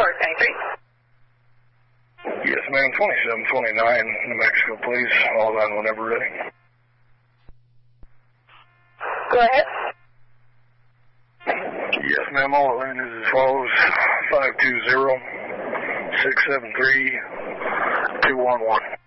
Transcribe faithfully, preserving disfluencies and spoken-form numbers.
Park ninety-three. Yes, ma'am, twenty-seven twenty-nine, New Mexico, please. All done whenever ready. Go ahead. Yes, ma'am, all it is as follows. five two zero, six seven three, two one one.